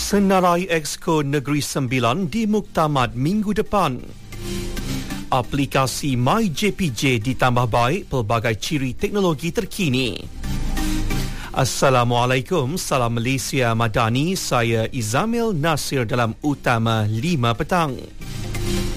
Senarai Exco Negeri Sembilan di Muktamad minggu depan. Aplikasi MyJPJ ditambah baik pelbagai ciri teknologi terkini. Assalamualaikum, salam Malaysia Madani, saya Izamil Nasir dalam Utama 5 petang.